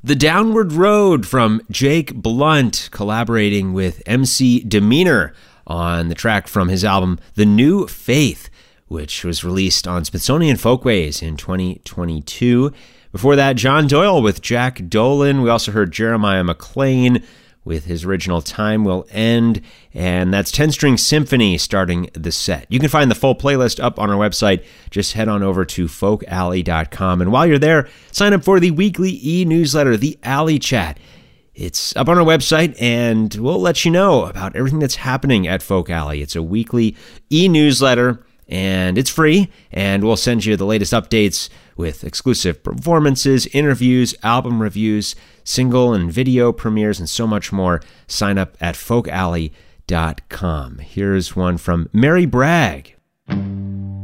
The Downward Road from Jake Blunt, collaborating with MC Demeanor on the track from his album The New Faith, which was released on Smithsonian Folkways in 2022. Before that, John Doyle with Jack Dolan. We also heard Jeremiah McLean with his original Time Will End, and that's 10-String Symphony starting the set. You can find the full playlist up on our website. Just head on over to folkalley.com, and while you're there, sign up for the weekly e-newsletter, The Alley Chat. It's up on our website, and we'll let you know about everything that's happening at Folk Alley. It's a weekly e-newsletter, and it's free, and we'll send you the latest updates with exclusive performances, interviews, album reviews, single and video premieres, and so much more. Sign up at folkalley.com. Here's one from Mary Bragg.